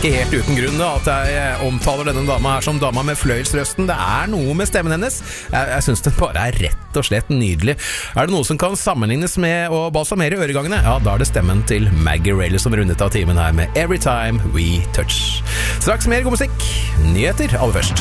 ikke helt uten grunn da, at jeg omtaler denne dama her som dama med fløyelsrøsten. Det noe med stemmen hennes. Jeg synes den bare rett og slett nydelig. Det noe som kan sammenlignes med å balsamere øregangene? Ja, da det stemmen til Maggie Rayler som rundet av timen her med Every Time We Touch. Straks mer god musikk. Nyheter aller først.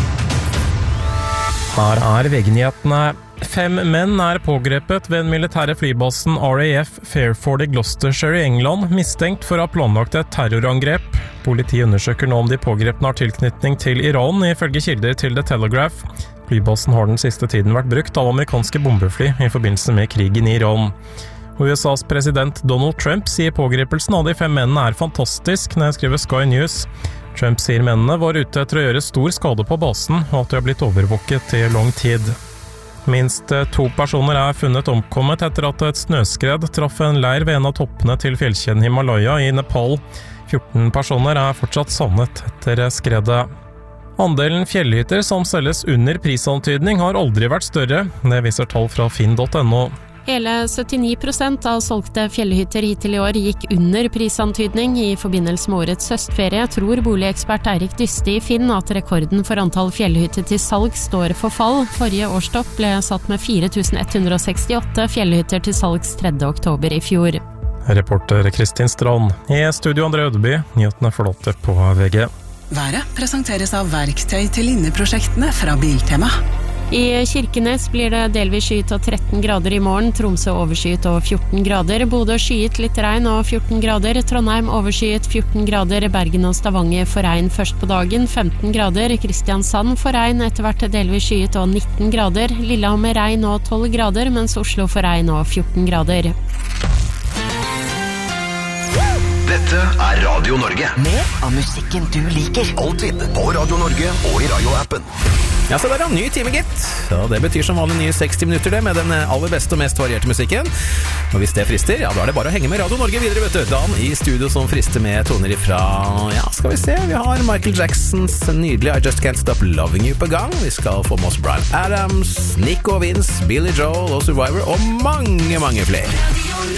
Her VG-nyhetene. 5 menn pågrepet ved den militære flybasen RAF Fairford i Gloucestershire i England, mistenkt for å ha planlagt et terrorangrep. Politiet undersøker nå om de pågrepne har tilknytning til Iran, ifølge kilder til The Telegraph. Flybasen har den siste tiden vært brukt av amerikanske bombefly i forbindelse med krigen i Iran. USAs president Donald Trump sier pågrepelsen av de 5 mennene fantastisk, når jeg skriver Sky News. Trump sier mennene var ute etter å gjøre stor skade på basen, og at de har blitt overvåket i lang tid. Minst 2 personer funnet omkommet etter at et snøskred traff en leir ved en av toppene til fjellkjeden Himalaya i Nepal. 14 personer fortsatt savnet etter skredet. Andelen fjellhytter som selges under prisantydning har aldri vært større, det viser tall fra finn.no. Hele 79% av solgte fjellhytter hittil i år gikk under prisantydning. I forbindelse med årets høstferie tror boligekspert Eirik Dyste i Finn at rekorden for antall fjellhytter til salg står for fall. Forrige årstopp ble satt med 4168 fjellhytter til salgs 3. oktober i fjor. Reporter Kristin Strand. I studio André Ødeby, nyhetene forlater på VG. Været presenteres av verktøy til linneprosjektene fra Biltema. I Kirkenes blir det delvis skyet og 13 grader i morgen, Tromsø overskyet og 14 grader, Bodø skyet litt regn og 14 grader, Trondheim overskyet 14 grader, Bergen og Stavanger får regn først på dagen, 15 grader, Kristiansand får regn etter hvert delvis skyet og 19 grader, Lillehammer regn og 12 grader, mens Oslo får regn og 14 grader. Dette Radio Norge. Mer av musikken du liker. Alltid på Radio Norge og i radioappen. Ja, så det en ny time, gitt. Og det betyr som vanlig nye 60 minutter det, med den aller beste og mest varierte musikken. Og hvis det frister, ja, da det bare å henge med Radio Norge videre, vet du. Dan i studio som frister med toner ifra, ja, skal vi se, vi har Michael Jacksons nydelige I Just Can't Stop Loving You på gang. Vi skal få med oss Bryan Adams, Nico Vince, Billy Joel og Survivor, og mange flere.